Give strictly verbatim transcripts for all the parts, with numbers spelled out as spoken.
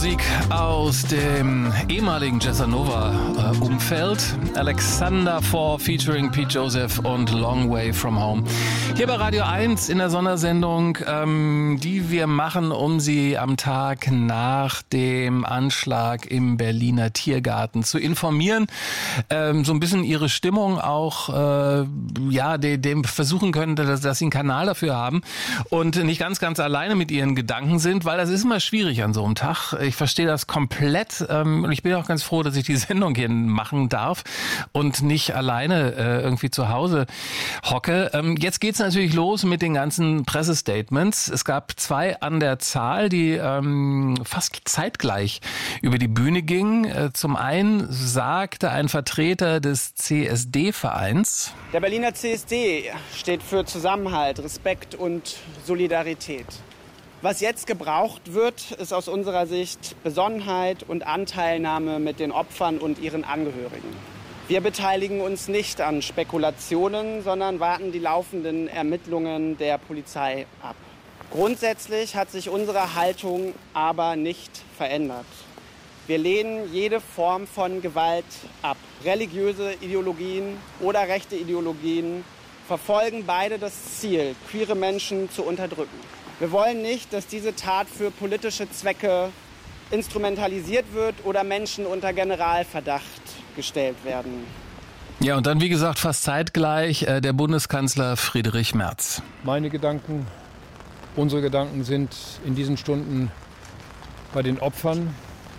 Musik aus dem ehemaligen Jazzanova-Umfeld. Alexander Four featuring Pete Joseph und Long Way From Home. Hier bei Radio eins in der Sondersendung, ähm, die wir machen, um Sie am Tag nach dem Anschlag im Berliner Tiergarten zu informieren. Ähm, so ein bisschen Ihre Stimmung auch, äh, ja, de, dem versuchen können, dass, dass Sie einen Kanal dafür haben und nicht ganz, ganz alleine mit Ihren Gedanken sind, weil das ist immer schwierig an so einem Tag. Ich verstehe das komplett ähm, und ich bin auch ganz froh, dass ich die Sendung hier machen darf und nicht alleine äh, irgendwie zu Hause hocke. Ähm, jetzt geht's natürlich los mit den ganzen Pressestatements. Es gab zwei an der Zahl, die ähm, fast zeitgleich über die Bühne gingen. Äh, zum einen sagte ein Vertreter des C S D-Vereins: Der Berliner C S D steht für Zusammenhalt, Respekt und Solidarität. Was jetzt gebraucht wird, ist aus unserer Sicht Besonnenheit und Anteilnahme mit den Opfern und ihren Angehörigen. Wir beteiligen uns nicht an Spekulationen, sondern warten die laufenden Ermittlungen der Polizei ab. Grundsätzlich hat sich unsere Haltung aber nicht verändert. Wir lehnen jede Form von Gewalt ab. Religiöse Ideologien oder rechte Ideologien verfolgen beide das Ziel, queere Menschen zu unterdrücken. Wir wollen nicht, dass diese Tat für politische Zwecke instrumentalisiert wird oder Menschen unter Generalverdacht gestellt werden. Ja, und dann, wie gesagt, fast zeitgleich äh, der Bundeskanzler Friedrich Merz. Meine Gedanken, unsere Gedanken sind in diesen Stunden bei den Opfern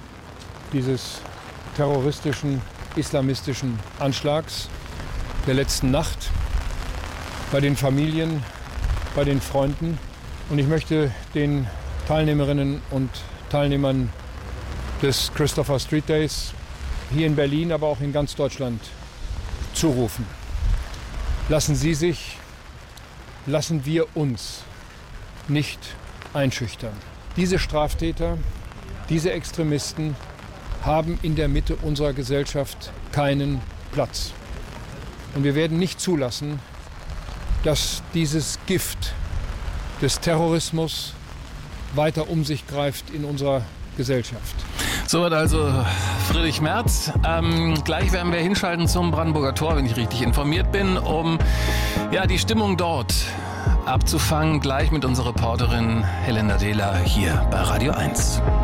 dieses terroristischen, islamistischen Anschlags der letzten Nacht, bei den Familien, bei den Freunden. Und ich möchte den Teilnehmerinnen und Teilnehmern des Christopher Street Days hier in Berlin, aber auch in ganz Deutschland zurufen. Lassen Sie sich, lassen wir uns nicht einschüchtern. Diese Straftäter, diese Extremisten haben in der Mitte unserer Gesellschaft keinen Platz. Und wir werden nicht zulassen, dass dieses Gift des Terrorismus weiter um sich greift in unserer Gesellschaft. Soweit also Friedrich Merz. Ähm, gleich werden wir hinschalten zum Brandenburger Tor, wenn ich richtig informiert bin, um ja, die Stimmung dort abzufangen. Gleich mit unserer Reporterin Helena Dehler hier bei Radio eins.